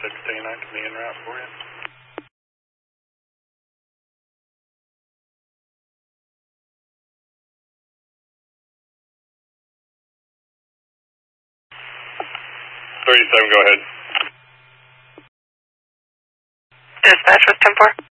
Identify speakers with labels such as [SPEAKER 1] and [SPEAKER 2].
[SPEAKER 1] 3639 to be en route for you. Go ahead.
[SPEAKER 2] Dispatch with 10-4.